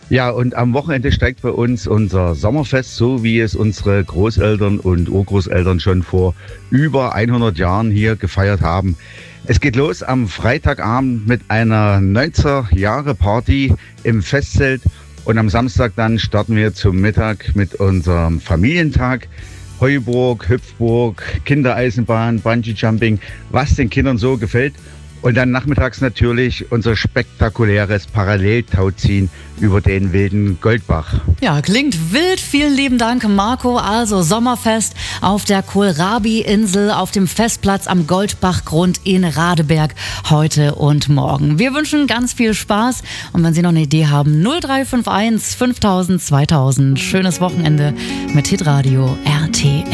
Ja, und am Wochenende steigt bei uns unser Sommerfest, so wie es unsere Großeltern und Urgroßeltern schon vor über 100 Jahren hier gefeiert haben. Es geht los am Freitagabend mit einer 90er-Jahre-Party im Festzelt und am Samstag dann starten wir zum Mittag mit unserem Familientag. Heuburg, Hüpfburg, Kindereisenbahn, Bungee-Jumping, was den Kindern so gefällt. Und dann nachmittags natürlich unser spektakuläres Paralleltauziehen über den wilden Goldbach. Ja, klingt wild. Vielen lieben Dank, Marco. Also Sommerfest auf der Kohlrabi-Insel auf dem Festplatz am Goldbachgrund in Radeberg heute und morgen. Wir wünschen ganz viel Spaß und wenn Sie noch eine Idee haben, 0351 5000 2000. Schönes Wochenende mit Hitradio RTL.